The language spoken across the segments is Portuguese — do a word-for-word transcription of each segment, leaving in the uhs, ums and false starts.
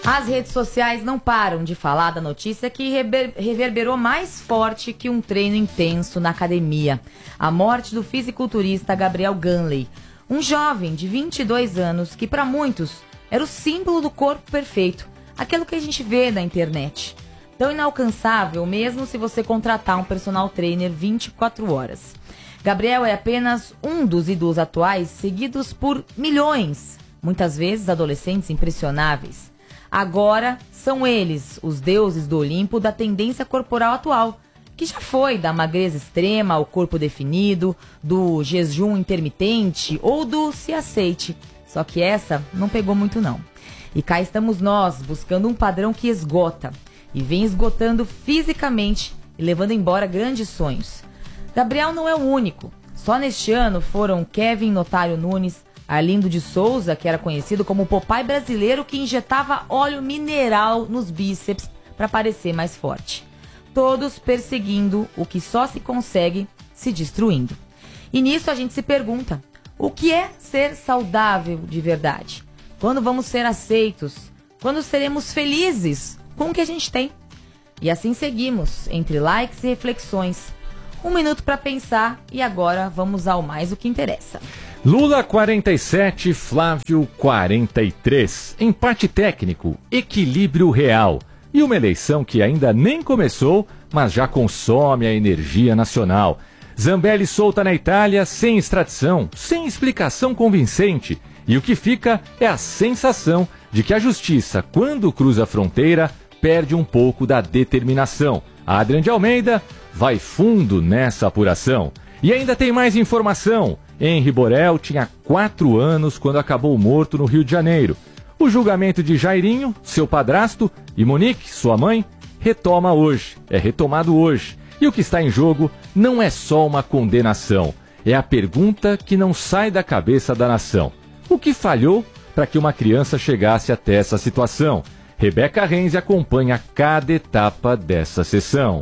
As redes sociais não param de falar da notícia que rever- reverberou mais forte que um treino intenso na academia. A morte do fisiculturista Gabriel Ganley, um jovem de vinte e dois anos que para muitos era o símbolo do corpo perfeito, aquilo que a gente vê na internet. Tão inalcançável mesmo se você contratar um personal trainer vinte e quatro horas. Gabriel é apenas um dos ídolos atuais seguidos por milhões, muitas vezes adolescentes impressionáveis. Agora são eles os deuses do Olimpo da tendência corporal atual, que já foi da magreza extrema ao corpo definido, do jejum intermitente ou do se aceite. Só que essa não pegou muito não. E cá estamos nós, buscando um padrão que esgota, e vem esgotando fisicamente e levando embora grandes sonhos. Gabriel não é o único. Só neste ano foram Kevin Notário Nunes, Arlindo de Souza, que era conhecido como o Popeye brasileiro que injetava óleo mineral nos bíceps para parecer mais forte. Todos perseguindo o que só se consegue se destruindo. E nisso a gente se pergunta, o que é ser saudável de verdade? Quando vamos ser aceitos? Quando seremos felizes com o que a gente tem? E assim seguimos, entre likes e reflexões. Um minuto para pensar e agora vamos ao mais o que interessa. Lula quarenta e sete, Flávio quarenta e três. Empate técnico, equilíbrio real. E uma eleição que ainda nem começou, mas já consome a energia nacional. Zambelli solta na Itália sem extradição, sem explicação convincente. E o que fica é a sensação de que a justiça, quando cruza a fronteira, perde um pouco da determinação. A Adriane de Almeida vai fundo nessa apuração. E ainda tem mais informação. Henri Borel tinha quatro anos quando acabou morto no Rio de Janeiro. O julgamento de Jairinho, seu padrasto, e Monique, sua mãe, retoma hoje. É retomado hoje. E o que está em jogo não é só uma condenação. É a pergunta que não sai da cabeça da nação. O que falhou para que uma criança chegasse até essa situação? Rebeca Renzi acompanha cada etapa dessa sessão.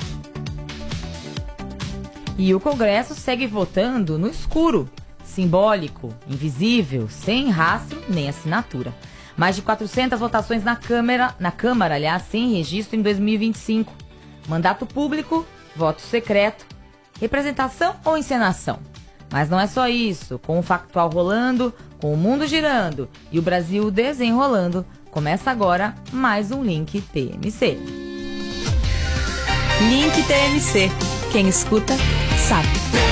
E o Congresso segue votando no escuro, simbólico, invisível, sem rastro nem assinatura. Mais de quatrocentas votações na Câmara, na Câmara, aliás, sem registro em dois mil e vinte e cinco. Mandato público, voto secreto, representação ou encenação? Mas não é só isso. Com o factual rolando, com o mundo girando e o Brasil desenrolando, começa agora mais um Link T M C. Link T M C. Quem escuta, sabe.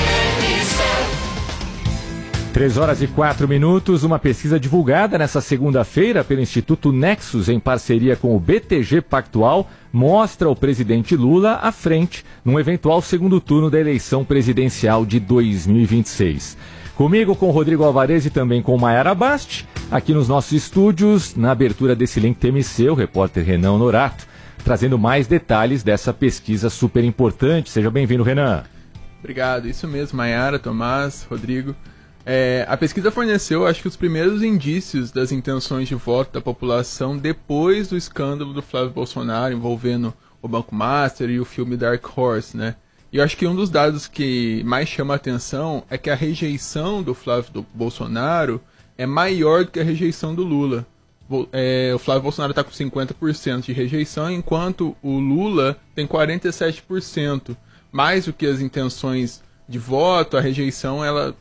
três horas e quatro minutos, uma pesquisa divulgada nessa segunda-feira pelo Instituto Nexus em parceria com o B T G Pactual mostra o presidente Lula à frente num eventual segundo turno da eleição presidencial de dois mil e vinte e seis. Comigo, com o Rodrigo Alvarez e também com Mayara Basti, aqui nos nossos estúdios, na abertura desse Link T M C, o repórter Renan Honorato, trazendo mais detalhes dessa pesquisa super importante. Seja bem-vindo, Renan. Obrigado, isso mesmo, Mayara, Tomás, Rodrigo. É, a pesquisa forneceu, acho que, os primeiros indícios das intenções de voto da população depois do escândalo do Flávio Bolsonaro envolvendo o Banco Master e o filme Dark Horse, né? E eu acho que um dos dados que mais chama a atenção é que a rejeição do Flávio do Bolsonaro é maior do que a rejeição do Lula. É, o Flávio Bolsonaro está com cinquenta por cento de rejeição, enquanto o Lula tem quarenta e sete por cento. Mais do que as intenções de voto, a rejeição ela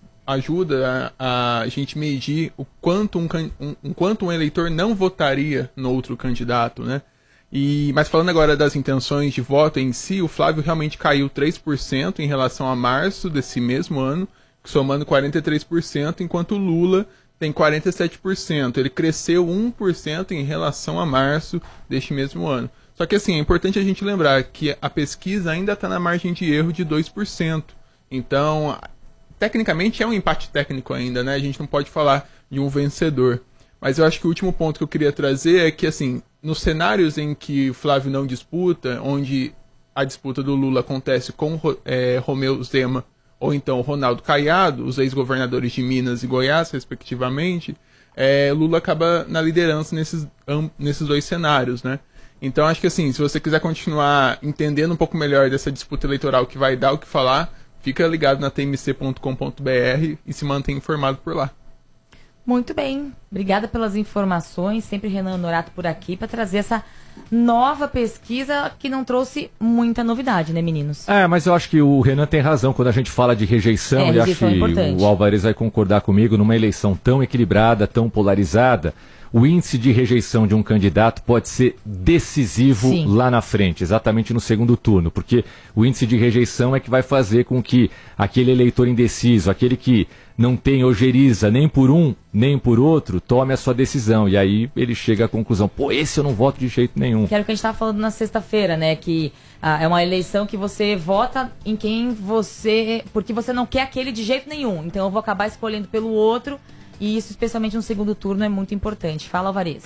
ajuda a, a gente medir o quanto um, um, um, quanto um eleitor não votaria no outro candidato, né? E, mas falando agora das intenções de voto em si, o Flávio realmente caiu três por cento em relação a março desse mesmo ano, somando quarenta e três por cento, enquanto o Lula tem quarenta e sete por cento. Ele cresceu um por cento em relação a março deste mesmo ano. Só que assim, é importante a gente lembrar que a pesquisa ainda está na margem de erro de dois por cento. Então, tecnicamente é um empate técnico ainda, né? A gente não pode falar de um vencedor. Mas eu acho que o último ponto que eu queria trazer é que, assim, nos cenários em que o Flávio não disputa, onde a disputa do Lula acontece com é, Romeu Zema ou então Ronaldo Caiado, os ex-governadores de Minas e Goiás, respectivamente, é, Lula acaba na liderança nesses, um, nesses dois cenários, né? Então, acho que, assim, se você quiser continuar entendendo um pouco melhor dessa disputa eleitoral que vai dar o que falar, fica ligado na t m c ponto com ponto b r e se mantém informado por lá. Muito bem, obrigada pelas informações, sempre Renan Norato por aqui para trazer essa nova pesquisa que não trouxe muita novidade, né, meninos? É, mas eu acho que o Renan tem razão quando a gente fala de rejeição, é, e acho que é o Alvarez vai concordar comigo, numa eleição tão equilibrada, tão polarizada, o índice de rejeição de um candidato pode ser decisivo Sim. lá na frente, exatamente no segundo turno, porque o índice de rejeição é que vai fazer com que aquele eleitor indeciso, aquele que não tem ojeriza nem por um, nem por outro, tome a sua decisão. E aí ele chega à conclusão, pô, esse eu não voto de jeito nenhum. Que era o que a gente estava falando na sexta-feira, né? Que ah, é uma eleição que você vota em quem você... Porque você não quer aquele de jeito nenhum. Então eu vou acabar escolhendo pelo outro. E isso, especialmente no segundo turno, é muito importante. Fala, Alvarez.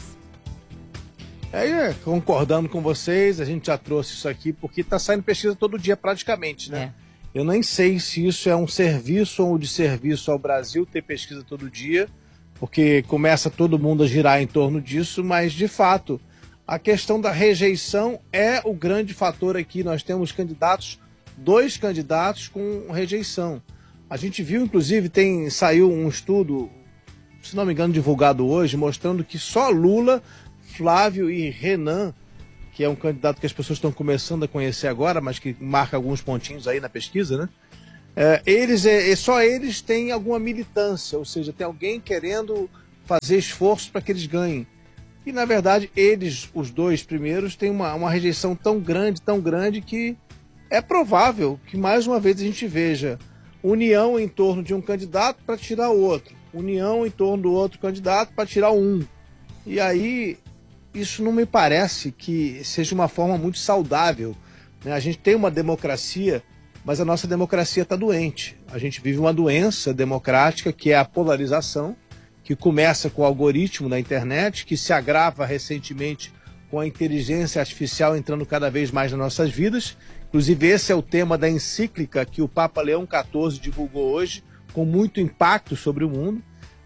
É, concordando com vocês, a gente já trouxe isso aqui, porque está saindo pesquisa todo dia praticamente, né? É. Eu nem sei se isso é um serviço ou de serviço ao Brasil, ter pesquisa todo dia, porque começa todo mundo a girar em torno disso, mas, de fato, a questão da rejeição é o grande fator aqui. Nós temos candidatos, dois candidatos com rejeição. A gente viu, inclusive, tem, saiu um estudo, se não me engano, divulgado hoje, mostrando que só Lula, Flávio e Renan, que é um candidato que as pessoas estão começando a conhecer agora, mas que marca alguns pontinhos aí na pesquisa, né? É, eles, é, só eles têm alguma militância, ou seja, tem alguém querendo fazer esforço para que eles ganhem. E, na verdade, eles, os dois primeiros, têm uma, uma rejeição tão grande, tão grande, que é provável que, mais uma vez, a gente veja união em torno de um candidato para tirar o outro, união em torno do outro candidato para tirar um. E aí, isso não me parece que seja uma forma muito saudável, né? A gente tem uma democracia, mas a nossa democracia está doente. A gente vive uma doença democrática, que é a polarização, que começa com o algoritmo da internet, que se agrava recentemente com a inteligência artificial entrando cada vez mais nas nossas vidas. Inclusive, esse é o tema da encíclica que o Papa Leão quatorze divulgou hoje, com muito impacto sobre o mundo,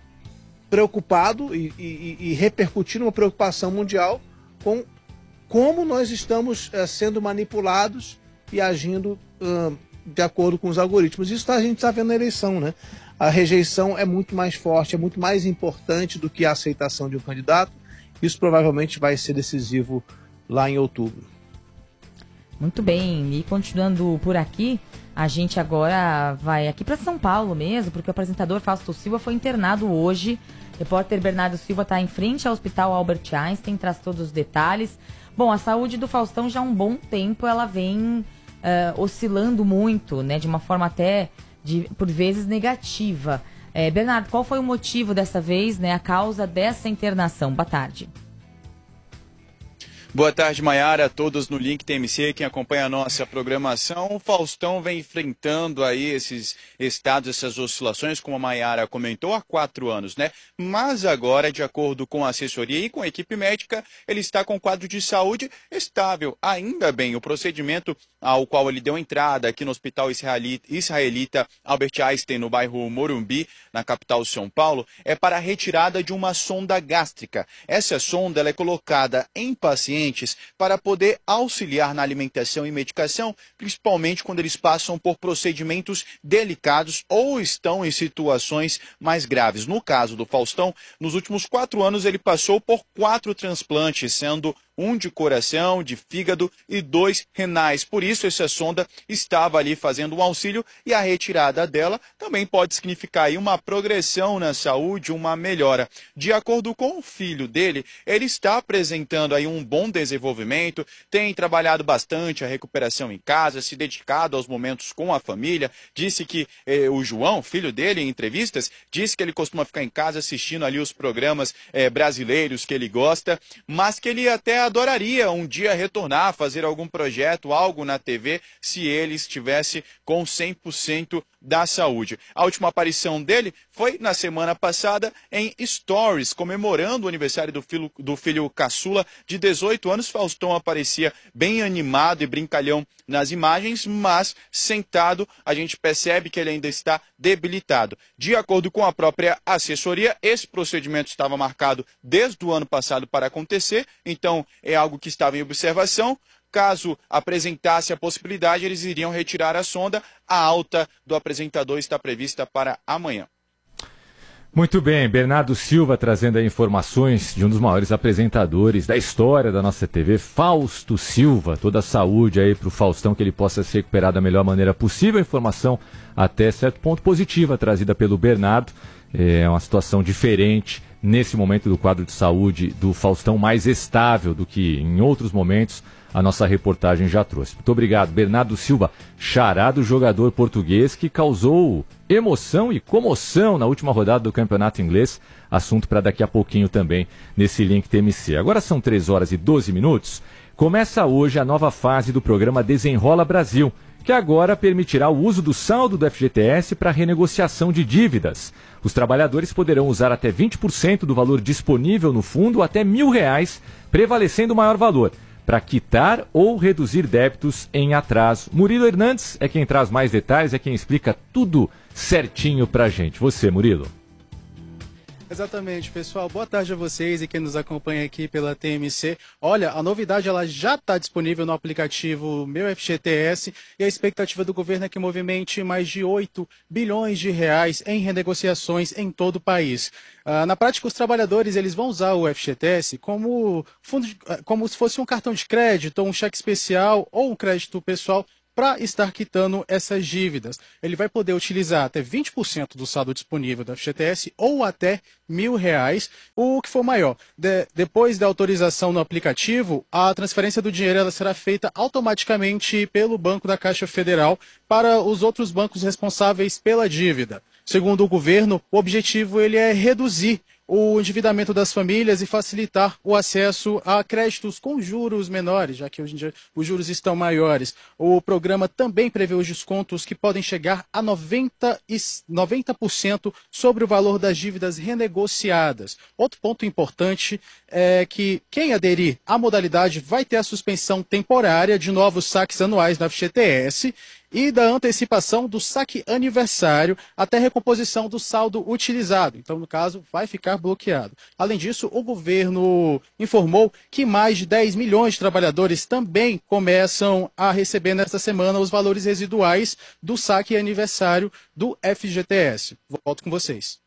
preocupado e, e, e repercutindo uma preocupação mundial com como nós estamos uh, sendo manipulados e agindo uh, de acordo com os algoritmos. Isso a gente está vendo na eleição, né? A rejeição é muito mais forte, é muito mais importante do que a aceitação de um candidato. Isso provavelmente vai ser decisivo lá em outubro. Muito bem, e continuando por aqui, a gente agora vai aqui para São Paulo mesmo, porque o apresentador Fausto Silva foi internado hoje. O repórter Bernardo Silva está em frente ao Hospital Albert Einstein, traz todos os detalhes. Bom, a saúde do Faustão já há um bom tempo, ela vem uh, oscilando muito, né, de uma forma até, de, por vezes, negativa. É, Bernardo, qual foi o motivo dessa vez, né, a causa dessa internação? Boa tarde. Boa tarde, Maiara, a todos no Link T M C, quem acompanha a nossa programação. O Faustão vem enfrentando aí esses estados, essas oscilações, como a Maiara comentou, há quatro anos, né? Mas agora, de acordo com a assessoria e com a equipe médica, ele está com um quadro de saúde estável. Ainda bem, o procedimento ao qual ele deu entrada aqui no Hospital Israelita Albert Einstein, no bairro Morumbi, na capital de São Paulo, é para a retirada de uma sonda gástrica. Essa sonda ela é colocada em pacientes para poder auxiliar na alimentação e medicação, principalmente quando eles passam por procedimentos delicados ou estão em situações mais graves. No caso do Faustão, nos últimos quatro anos ele passou por quatro transplantes, sendo um de coração, de fígado e dois renais. Por isso, essa sonda estava ali fazendo um auxílio e a retirada dela também pode significar aí uma progressão na saúde, uma melhora. De acordo com o filho dele, ele está apresentando aí um bom desenvolvimento, tem trabalhado bastante a recuperação em casa, se dedicado aos momentos com a família. Disse que eh, o João, filho dele, em entrevistas, disse que ele costuma ficar em casa assistindo ali os programas eh, brasileiros que ele gosta, mas que ele até adoraria um dia retornar, fazer algum projeto, algo na T V, se ele estivesse com cem por cento da saúde. A última aparição dele foi na semana passada em Stories, comemorando o aniversário do filho, do filho caçula de dezoito anos. Faustão aparecia bem animado e brincalhão nas imagens, mas sentado a gente percebe que ele ainda está debilitado. De acordo com a própria assessoria, esse procedimento estava marcado desde o ano passado para acontecer, então é algo que estava em observação. Caso apresentasse a possibilidade, eles iriam retirar a sonda. A alta do apresentador está prevista para amanhã. Muito bem, Bernardo Silva trazendo aí informações de um dos maiores apresentadores da história da nossa T V, Fausto Silva. Toda a saúde aí pro Faustão, que ele possa se recuperar da melhor maneira possível. Informação até certo ponto positiva trazida pelo Bernardo. É uma situação diferente nesse momento do quadro de saúde do Faustão, mais estável do que em outros momentos a nossa reportagem já trouxe. Muito obrigado, Bernardo Silva, xará do jogador português que causou emoção e comoção na última rodada do campeonato inglês. Assunto para daqui a pouquinho também nesse link T M C. Agora são três horas e doze minutos. Começa hoje a nova fase do programa Desenrola Brasil, que agora permitirá o uso do saldo do F G T S para renegociação de dívidas. Os trabalhadores poderão usar até vinte por cento do valor disponível no fundo, até mil reais, prevalecendo o maior valor, para quitar ou reduzir débitos em atraso. Murilo Hernandes é quem traz mais detalhes, é quem explica tudo certinho para a gente. Você, Murilo. Exatamente, pessoal. Boa tarde a vocês e quem nos acompanha aqui pela T M C. Olha, a novidade ela já está disponível no aplicativo Meu F G T S e a expectativa do governo é que movimente mais de oito bilhões de reais em renegociações em todo o país. Uh, na prática, os trabalhadores eles vão usar o F G T S como, fundo de, como se fosse um cartão de crédito, ou um cheque especial ou um crédito pessoal para estar quitando essas dívidas. Ele vai poder utilizar até vinte por cento do saldo disponível do F G T S ou até mil reais, o que for maior. De, depois da autorização no aplicativo, a transferência do dinheiro ela será feita automaticamente pelo Banco da Caixa Federal para os outros bancos responsáveis pela dívida. Segundo o governo, o objetivo ele é reduzir o endividamento das famílias e facilitar o acesso a créditos com juros menores, já que hoje em dia os juros estão maiores. O programa também prevê os descontos que podem chegar a noventa por cento sobre o valor das dívidas renegociadas. Outro ponto importante é que quem aderir à modalidade vai ter a suspensão temporária de novos saques anuais no F G T S e da antecipação do saque aniversário até recomposição do saldo utilizado. Então, no caso, vai ficar bloqueado. Além disso, o governo informou que mais de dez milhões de trabalhadores também começam a receber nesta semana os valores residuais do saque aniversário do F G T S. Volto com vocês.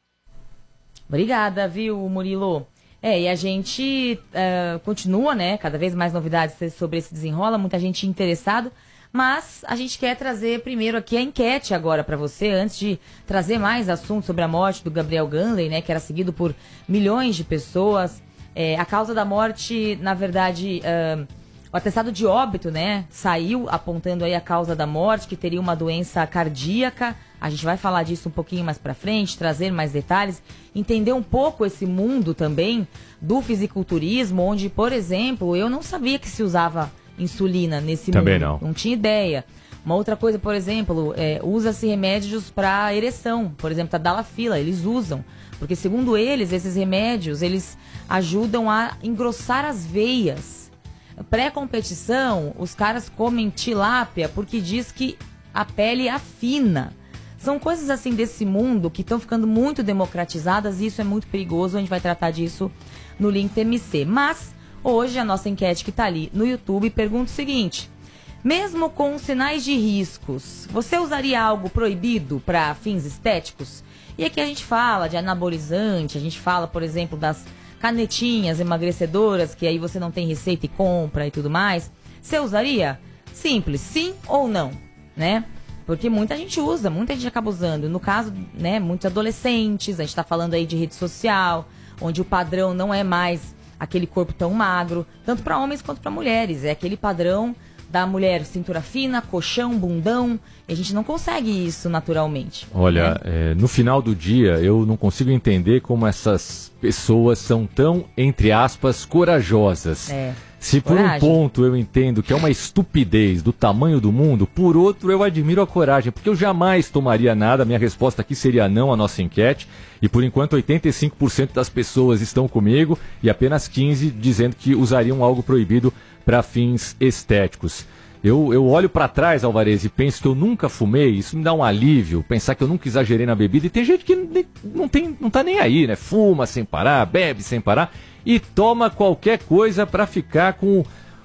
Obrigada, viu, Murilo? É, e a gente uh, continua, né, cada vez mais novidades sobre esse desenrola, muita gente interessada. Mas a gente quer trazer primeiro aqui a enquete agora para você, antes de trazer mais assuntos sobre a morte do Gabriel Ganley, né, que era seguido por milhões de pessoas. É, a causa da morte, na verdade, uh, o atestado de óbito, né, saiu apontando aí a causa da morte, que teria uma doença cardíaca. A gente vai falar disso um pouquinho mais para frente, trazer mais detalhes, entender um pouco esse mundo também do fisiculturismo, onde, por exemplo, eu não sabia que se usava insulina nesse Também mundo. não. Não tinha ideia. Uma outra coisa, por exemplo, é, usa-se remédios para ereção. Por exemplo, Tadalafila, eles usam. Porque, segundo eles, esses remédios, eles ajudam a engrossar as veias. Pré-competição, os caras comem tilápia porque diz que a pele afina. São coisas assim desse mundo que estão ficando muito democratizadas e isso é muito perigoso. A gente vai tratar disso no link T M C. Mas hoje, a nossa enquete que está ali no YouTube pergunta o seguinte: mesmo com sinais de riscos, você usaria algo proibido para fins estéticos? E aqui a gente fala de anabolizante, a gente fala, por exemplo, das canetinhas emagrecedoras, que aí você não tem receita e compra e tudo mais. Você usaria? Simples, sim ou não, né? Porque muita gente usa, muita gente acaba usando. No caso, né, muitos adolescentes, a gente está falando aí de rede social, onde o padrão não é mais aquele corpo tão magro, tanto para homens quanto para mulheres. É aquele padrão da mulher cintura fina, colchão, bundão. E a gente não consegue isso naturalmente. Olha, né? é, no final do dia, eu não consigo entender como essas pessoas são tão, entre aspas, corajosas. É. Se por Coragem. um ponto eu entendo que é uma estupidez do tamanho do mundo, por outro eu admiro a coragem, porque eu jamais tomaria nada. Minha resposta aqui seria não à nossa enquete. E por enquanto oitenta e cinco por cento das pessoas estão comigo e apenas quinze por cento dizendo que usariam algo proibido para fins estéticos. Eu, eu olho para trás, Alvarez, e penso que eu nunca fumei, isso me dá um alívio, pensar que eu nunca exagerei na bebida. E tem gente que nem, não, tem, não tá nem aí, né? Fuma sem parar, bebe sem parar e toma qualquer coisa para ficar com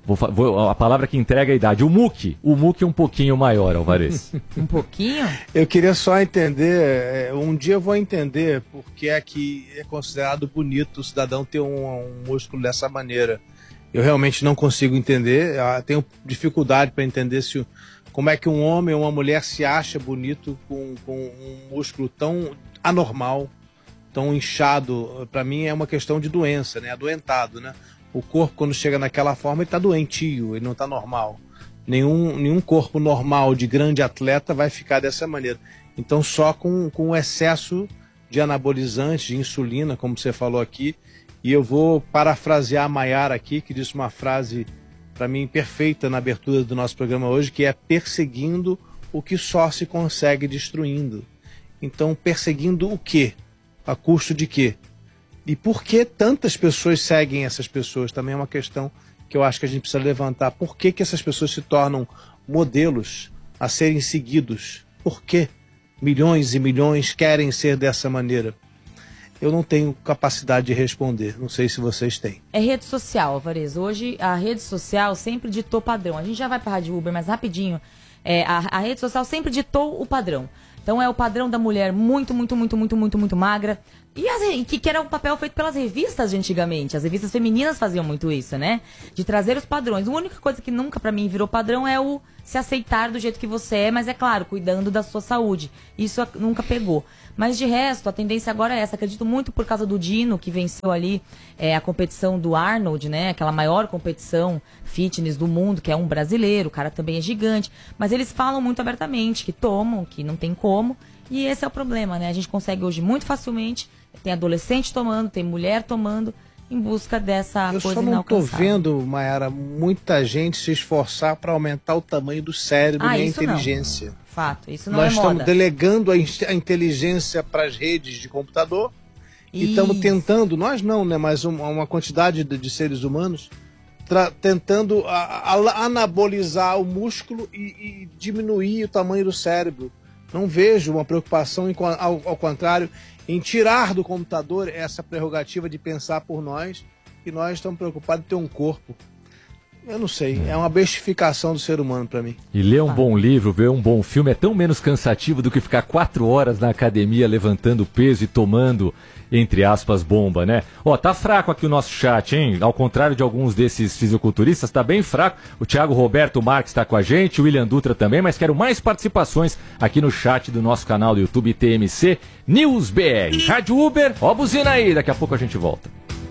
Vou, vou, a palavra que entrega a idade. O muque. O muque um pouquinho maior, Alvarez. Um pouquinho? Eu queria só entender, um dia eu vou entender por que é que é considerado bonito o cidadão ter um, um músculo dessa maneira. Eu realmente não consigo entender, eu tenho dificuldade para entender se, como é que um homem ou uma mulher se acha bonito com, com um músculo tão anormal, tão inchado. Para mim é uma questão de doença, né? Adoentado, né? O corpo, quando chega naquela forma, ele está doentio, ele não está normal. Nenhum, nenhum corpo normal de grande atleta vai ficar dessa maneira. Então, só com, com o excesso de anabolizantes, de insulina, como você falou aqui. E eu vou parafrasear a Maiara aqui, que disse uma frase, para mim, perfeita na abertura do nosso programa hoje, que é perseguindo o que só se consegue destruindo. Então, perseguindo o quê? A custo de quê? E por que tantas pessoas seguem essas pessoas? Também é uma questão que eu acho que a gente precisa levantar. Por que que essas pessoas se tornam modelos a serem seguidos? Por que milhões e milhões querem ser dessa maneira? Eu não tenho capacidade de responder. Não sei se vocês têm. É rede social, Alvarez. Hoje a rede social sempre ditou padrão. A gente já vai para a Rádio Uber, mas rapidinho. É, a, a rede social sempre ditou o padrão. Então é o padrão da mulher muito, muito, muito, muito, muito, muito magra. E as, que, que era um papel feito pelas revistas de antigamente. As revistas femininas faziam muito isso, né? De trazer os padrões. A única coisa que nunca pra mim virou padrão é o se aceitar do jeito que você é, mas é claro, cuidando da sua saúde. Isso nunca pegou. Mas de resto, a tendência agora é essa. Acredito muito por causa do Dino, que venceu ali é, a competição do Arnold, né? Aquela maior competição fitness do mundo, que é um brasileiro. O cara também é gigante. Mas eles falam muito abertamente que tomam, que não tem como. E esse é o problema, né? A gente consegue hoje muito facilmente. Tem adolescente tomando, tem mulher tomando, em busca dessa Eu coisa só não estou inalcançável. vendo, Maiara, muita gente se esforçar para aumentar o tamanho do cérebro Ah, e a isso inteligência. Não. Fato, isso não Nós é estamos moda. delegando a, in- a inteligência para as redes de computador e estamos Isso. tentando, nós não, né, mas uma, uma quantidade de, de seres humanos tra- tentando a- a- anabolizar o músculo e, e diminuir o tamanho do cérebro. Não vejo uma preocupação, em, co- ao, ao contrário, em tirar do computador essa prerrogativa de pensar por nós, e nós estamos preocupados em ter um corpo. Eu não sei, é uma bestificação do ser humano para mim. E ler um bom livro, ver um bom filme é tão menos cansativo do que ficar quatro horas na academia levantando peso e tomando, entre aspas, bomba, né? Ó, tá fraco aqui o nosso chat, hein? Ao contrário de alguns desses fisiculturistas, tá bem fraco. O Thiago Roberto Marques tá com a gente, o William Dutra também, mas quero mais participações aqui no chat do nosso canal do YouTube T M C News B R. Rádio Uber, ó a buzina aí, daqui a pouco a gente volta.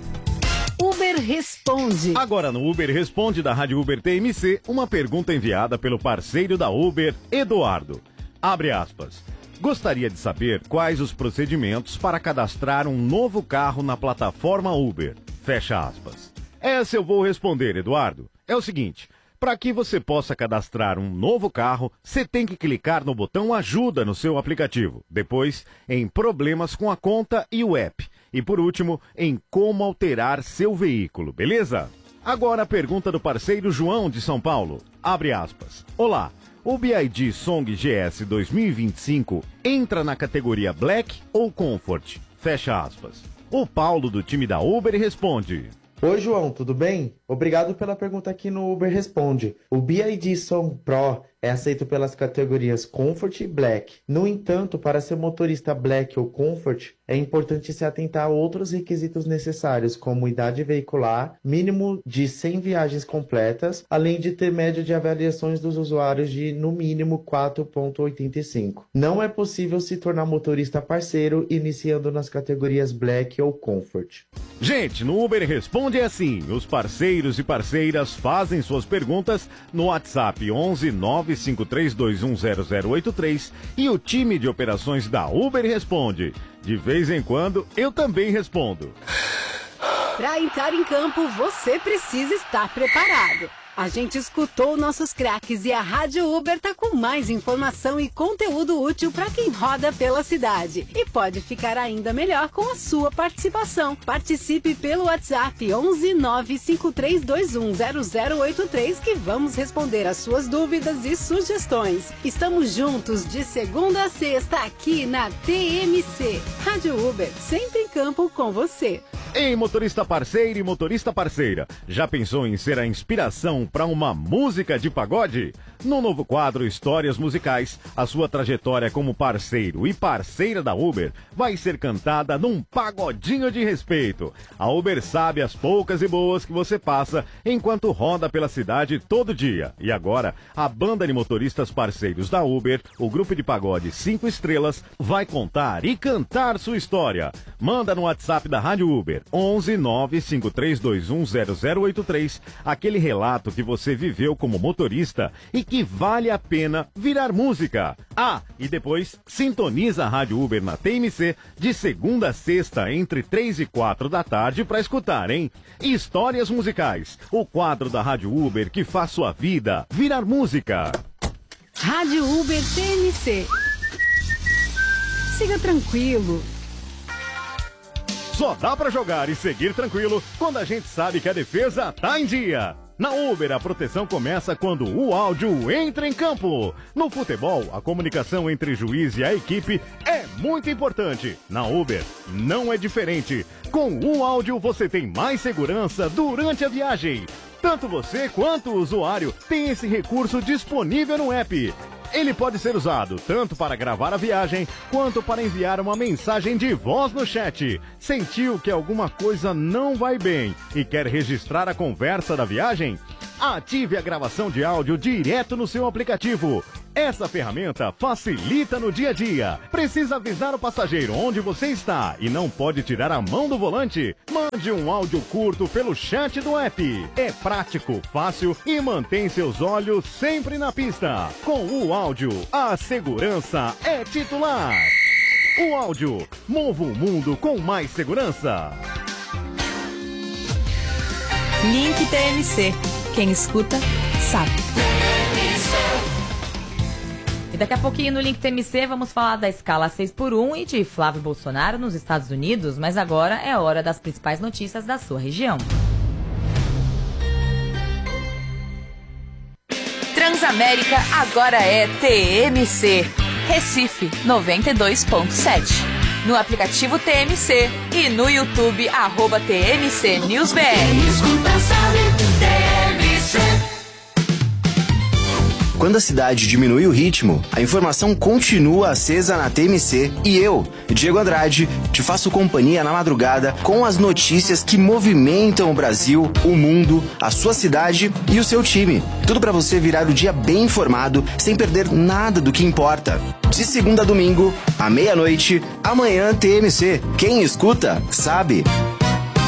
Uber Responde. Agora no Uber Responde da Rádio Uber T M C, uma pergunta enviada pelo parceiro da Uber, Eduardo. Abre aspas. Gostaria de saber quais os procedimentos para cadastrar um novo carro na plataforma Uber. Fecha aspas. Essa eu vou responder, Eduardo. É o seguinte, para que você possa cadastrar um novo carro, você tem que clicar no botão Ajuda no seu aplicativo. Depois, em Problemas com a conta e o app. E por último, em Como alterar seu veículo, beleza? Agora a pergunta do parceiro João de São Paulo. Abre aspas. Olá, o B I D Song G S dois mil e vinte e cinco entra na categoria Black ou Comfort? Fecha aspas. O Paulo do time da Uber responde. Oi, João, tudo bem? Obrigado pela pergunta aqui no Uber Responde. O B I D Song Pro é aceito pelas categorias Comfort e Black. No entanto, para ser motorista Black ou Comfort, é importante se atentar a outros requisitos necessários, como idade veicular, mínimo de cem viagens completas, além de ter média de avaliações dos usuários de, no mínimo, quatro vírgula oitenta e cinco. Não é possível se tornar motorista parceiro iniciando nas categorias Black ou Comfort. Gente, no Uber Responde é assim, os parceiros e parceiras fazem suas perguntas no WhatsApp onze nove cinco três dois um zero zero oito três e o time de operações da Uber responde. De vez em quando, eu também respondo. Para entrar em campo, você precisa estar preparado. A gente escutou nossos craques e a Rádio Uber tá com mais informação e conteúdo útil para quem roda pela cidade. E pode ficar ainda melhor com a sua participação. Participe pelo WhatsApp onze nove cinco três dois um zero zero oito três que vamos responder as suas dúvidas e sugestões. Estamos juntos de segunda a sexta aqui na T M C. Rádio Uber, sempre em campo com você. Ei, motorista parceiro e motorista parceira, já pensou em ser a inspiração pronto para uma música de pagode? No novo quadro Histórias Musicais, a sua trajetória como parceiro e parceira da Uber vai ser cantada num pagodinho de respeito. A Uber sabe as poucas e boas que você passa enquanto roda pela cidade todo dia. E agora, a banda de motoristas parceiros da Uber, o grupo de pagode cinco estrelas, vai contar e cantar sua história. Manda no WhatsApp da Rádio Uber, onze nove cinco três dois um zero zero oito três, aquele relato que você viveu como motorista e que vale a pena virar música. Ah, e depois sintoniza a Rádio Uber na T M C de segunda a sexta entre três e quatro da tarde para escutar, hein? Histórias Musicais, o quadro da Rádio Uber que faz sua vida virar música. Rádio Uber T M C. Siga tranquilo. Só dá pra jogar e seguir tranquilo quando a gente sabe que a defesa tá em dia. Na Uber, a proteção começa quando o áudio entra em campo. No futebol, a comunicação entre juiz e a equipe é muito importante. Na Uber, não é diferente. Com o áudio, você tem mais segurança durante a viagem. Tanto você quanto o usuário tem esse recurso disponível no app. Ele pode ser usado tanto para gravar a viagem, quanto para enviar uma mensagem de voz no chat. Sentiu que alguma coisa não vai bem e quer registrar a conversa da viagem? Ative a gravação de áudio direto no seu aplicativo. Essa ferramenta facilita no dia a dia. Precisa avisar o passageiro onde você está e não pode tirar a mão do volante? Mande um áudio curto pelo chat do app. É prático, fácil e mantém seus olhos sempre na pista. Com o áudio, a segurança é titular. O áudio, mova o mundo com mais segurança. Link T M C. Quem escuta, sabe. E daqui a pouquinho no Link T M C vamos falar da escala seis por um e de Flávio Bolsonaro nos Estados Unidos, mas agora é hora das principais notícias da sua região. Transamérica agora é T M C. Recife noventa e dois ponto sete. No aplicativo T M C e no YouTube, arroba T M C News B R. Escuta, sabe, T M C. Quando a cidade diminui o ritmo, a informação continua acesa na T M C e eu, Diego Andrade, te faço companhia na madrugada com as notícias que movimentam o Brasil, o mundo, a sua cidade e o seu time. Tudo para você virar o dia bem informado, sem perder nada do que importa. De segunda a domingo, à meia-noite, amanhã T M C. Quem escuta, sabe.